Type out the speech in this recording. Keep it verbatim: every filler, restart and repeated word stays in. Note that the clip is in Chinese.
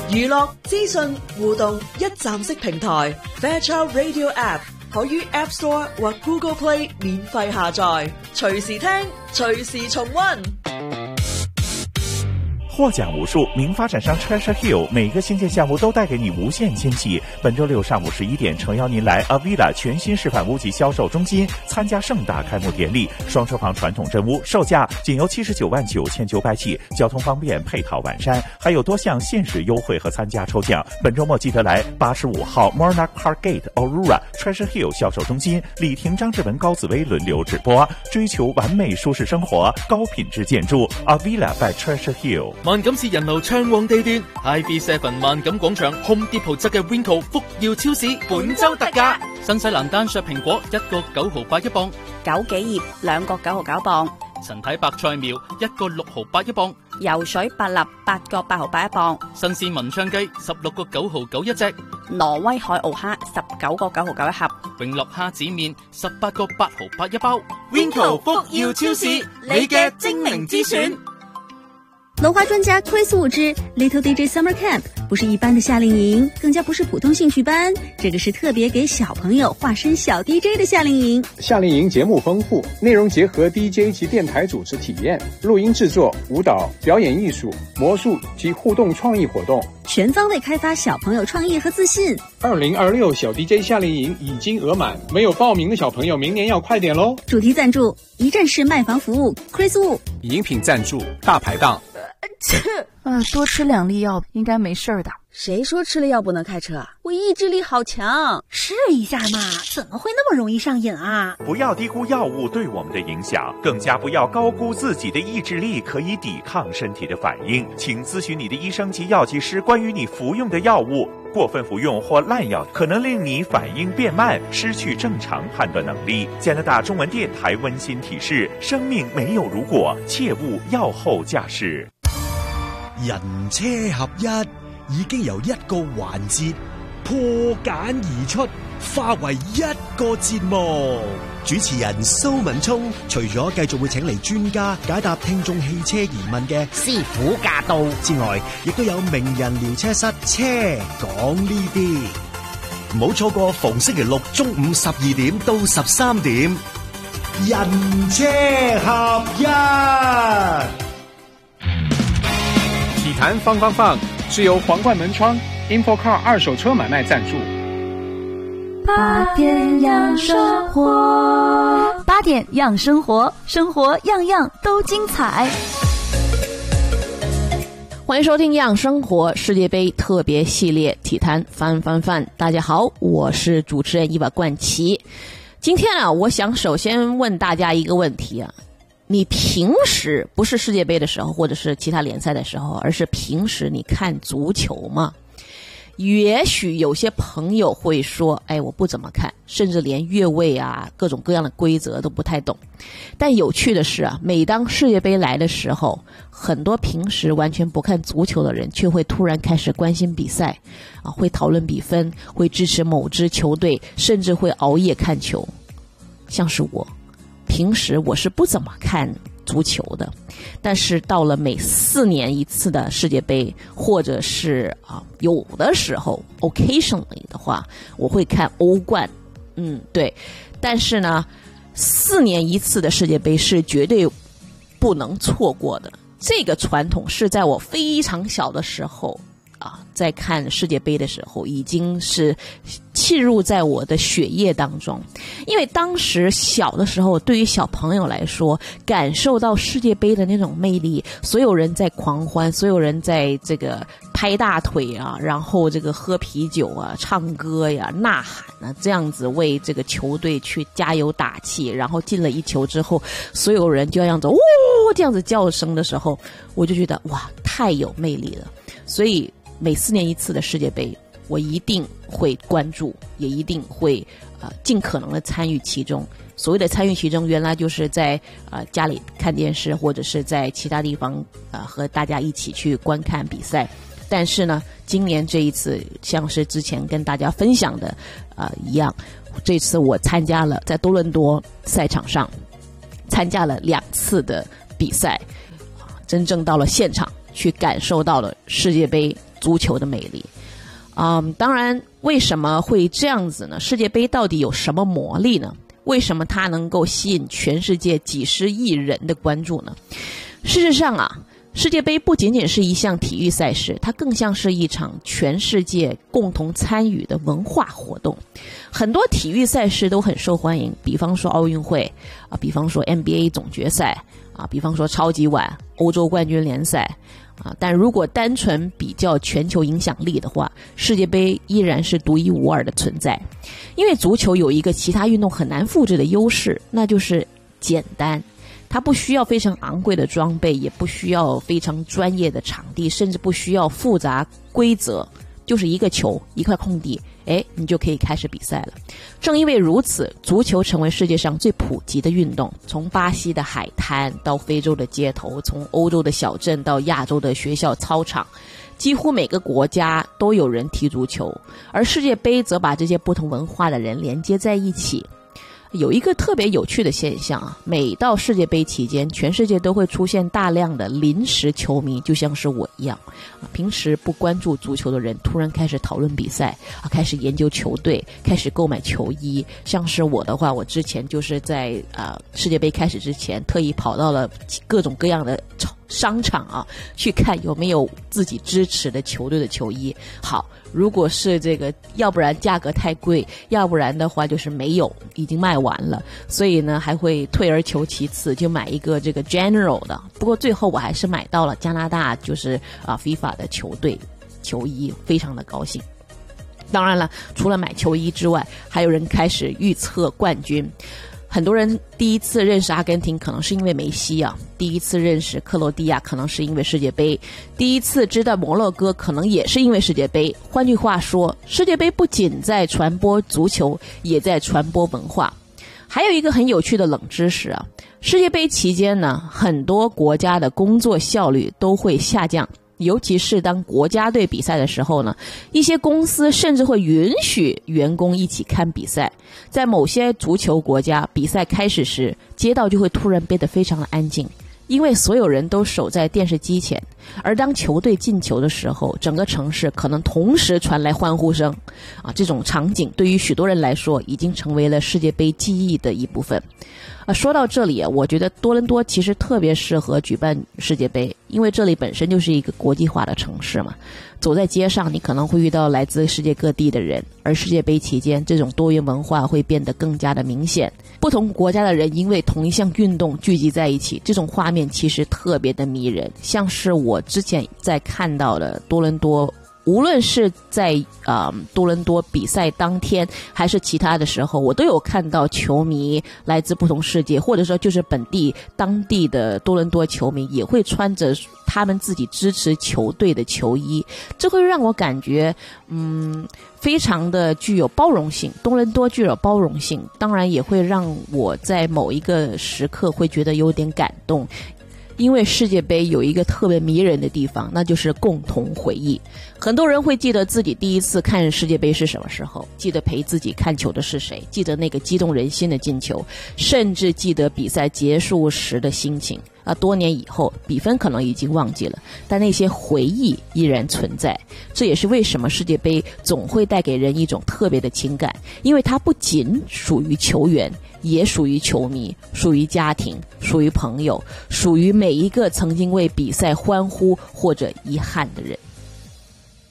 娛樂資訊互動一站式平台 Fairchild Radio App 可於 App Store 或 Google Play 免費下載，隨時聽，隨時重溫。 获奖无数，名发展商 Treasure Hill 每个新建项目都带给你无限惊喜。本周六上午十一点，诚邀您来 Avila 全新示范屋及销售中心参加盛大开幕典礼。双车房传统真屋售价仅由七十九万九千九百起，交通方便，配套完善，还有多项限时优惠和参加抽奖。本周末记得来八十五号 Monarch Park Gate Aurora Treasure Hill 销售中心，李婷、张志文、高紫薇轮流直播，追求完美舒适生活，高品质建筑 Avila by Treasure Hill。 萬錦市人流暢旺地段 ，I B seven 萬錦廣場 Home Depot 側嘅 Winco 福耀超市本周特價，新西蘭單削蘋果一個九毫八一磅， 枸杞葉兩個九毫九磅， 陳體白菜苗一個六毫八一磅， 游水百立八個八毫八一磅， 新鮮文昌雞十六個九毫九一隻， 挪威海澳蝦十九個九毫九一盒， 永樂蝦子麵十八個八毫八一包。Winco 福耀超市，你嘅精明之選。 楼花专家 Chris Wu 之 Little D J Summer Camp 不是一般的夏令营，更加不是普通兴趣班，这个是特别给小朋友化身小 D J 的夏令营。 夏令营节目丰富，内容结合 D J 及电台主持体验、录音制作、舞蹈、表演艺术、魔术及互动创意活动， 全方位开发小朋友创意和自信。 二零二六小 D J 夏令营已经额满，没有报名的小朋友明年要快点咯。 主题赞助一站式卖房服务 Chris Wu， 饮品赞助大排档。 呃，多吃两粒药应该没事的。 谁说吃了药不能开车啊？我意志力好强。 试一下嘛，怎么会那么容易上瘾啊？ 不要低估药物对我们的影响，更加不要高估自己的意志力可以抵抗身体的反应。请咨询你的医生及药剂师关于你服用的药物。过分服用或滥药可能令你反应变慢，失去正常判断能力。加拿大中文电台温馨提示：生命没有如果，切勿藥後駕駛。 人車合一已經由一個環節破繭而出，化為一個節目。主持人蘇文聰除咗繼續會請嚟專家解答聽眾汽車疑問嘅師傅駕到之外，亦都有名人聊車室車講呢啲。唔好錯過逢星期六中午十二點到十三點，人車合一。 體壇放放放是由皇冠門窗 InfoCar 二手車買賣贊助。 八點養生活，八點養生活，生活樣樣都精彩。 歡迎收聽養生活世界杯特別系列體壇翻翻翻。大家好，我是主持人伊娃冠奇。今天啊，我想首先問大家一個問題啊，你平時不是世界杯的時候或者是其他聯賽的時候，而是平時你看足球嗎？也許有些朋友會說，哎，我不怎麼看，甚至連越位啊各種各樣的規則都不太懂。但有趣的是啊，每當世界杯來的時候，很多平時完全不看足球的人卻會突然開始關心比賽啊，會討論比分，會支持某支球隊，甚至會熬夜看球。像是我平時我是不怎麼看足球的，但是到了每四年一次的世界杯，或者是啊有的時候 occasionally 的話，我會看歐冠。嗯，對。但是呢，四年一次的世界杯是絕對不能錯過的。這個傳統是在我非常小的時候啊，在看世界杯的時候已經是契入在我的血液當中。因為當時小的時候，對於小朋友來說，感受到世界杯的那種魅力，所有人在狂歡，所有人在這個拍大腿啊，然後這個喝啤酒啊，唱歌呀，吶喊啊，這樣子為這個球隊去加油打氣，然後進了一球之後，所有人就這樣子嗚這樣子叫聲的時候，我就覺得哇，太有魅力了。所以每四年一次的世界杯，我一定會關注，也一定會呃盡可能的參與其中。所謂的參與其中，原來就是在呃家裡看電視，或者是在其他地方呃和大家一起去觀看比賽。但是呢，今年這一次像是之前跟大家分享的呃一樣，這次我參加了在多倫多賽場上參加了兩次的比賽，真正到了現場去感受到了世界杯足球的魅力。嗯，当然，为什么会这样子呢？世界杯到底有什么魔力呢？为什么它能够吸引全世界几十亿人的关注呢？事实上啊，世界杯不仅仅是一项体育赛事，它更像是一场全世界共同参与的文化活动。很多体育赛事都很受欢迎，比方说奥运会啊，比方说 N B A 总决赛啊，比方说超级碗、欧洲冠军联赛啊。但如果单纯比较全球影响力的话，世界杯依然是独一无二的存在。因为足球有一个其他运动很难复制的优势，那就是简单。它不需要非常昂贵的装备，也不需要非常专业的场地，甚至不需要复杂规则，就是一个球，一块空地，哎，你就可以开始比赛了。正因为如此，足球成为世界上最普及的运动，从巴西的海滩到非洲的街头，从欧洲的小镇到亚洲的学校操场，几乎每个国家都有人踢足球，而世界杯则把这些不同文化的人连接在一起。有一个特别有趣的现象啊，每到世界杯期间，全世界都会出现大量的临时球迷，就像是我一样啊，平时不关注足球的人突然开始讨论比赛啊，开始研究球队，开始购买球衣。像是我的话，我之前就是在啊世界杯开始之前，特意跑到了各种各样的商场啊，去看有没有自己支持的球队的球衣。好，如果是这个，要不然价格太贵，要不然的话就是没有，已经卖完了，所以呢还会退而求其次，就买一个这个 general 的。不过最后我还是买到了加拿大就是啊 FIFA 的球队球衣，非常的高兴。当然了，除了买球衣之外，还有人开始预测冠军。很多人第一次认识阿根廷可能是因为梅西啊，第一次认识克罗地亚可能是因为世界杯，第一次知道摩洛哥可能也是因为世界杯。换句话说，世界杯不仅在传播足球，也在传播文化。还有一个很有趣的冷知识啊，世界杯期间呢，很多国家的工作效率都会下降。尤其是当国家队比赛的时候呢，一些公司甚至会允许员工一起看比赛。在某些足球国家，比赛开始时，街道就会突然变得非常的安静，因为所有人都守在电视机前。而当球队进球的时候，整个城市可能同时传来欢呼声啊！这种场景对于许多人来说，已经成为了世界杯记忆的一部分。啊，说到这里啊，我觉得多伦多其实特别适合举办世界杯，因为这里本身就是一个国际化的城市嘛。走在街上，你可能会遇到来自世界各地的人，而世界杯期间，这种多元文化会变得更加的明显。不同国家的人因为同一项运动聚集在一起，这种画面其实特别的迷人，像是我之前在看到的多伦多。无论是在呃多伦多比赛当天，还是其他的时候，我都有看到球迷来自不同世界，或者说就是本地当地的多伦多球迷也会穿着他们自己支持球队的球衣，这会让我感觉嗯非常的具有包容性。多伦多具有包容性，当然也会让我在某一个时刻会觉得有点感动。因为世界杯有一个特别迷人的地方，那就是共同回忆。很多人会记得自己第一次看世界杯是什么时候，记得陪自己看球的是谁，记得那个激动人心的进球，甚至记得比赛结束时的心情。啊，多年以后，比分可能已经忘记了，但那些回忆依然存在。这也是为什么世界杯总会带给人一种特别的情感，因为它不仅属于球员，也属于球迷，属于家庭，属于朋友，属于每一个曾经为比赛欢呼或者遗憾的人。